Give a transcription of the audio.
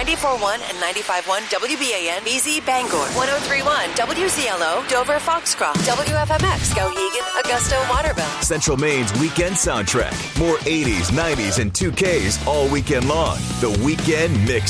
94.1 and 95.1 WBAN, BZ Bangor, 103.1 WZLO, Dover Foxcroft, WFMX, Skowhegan, Augusta, Waterville. Central Maine's weekend soundtrack. More 80s, 90s, and 2Ks all weekend long. The Weekend Mix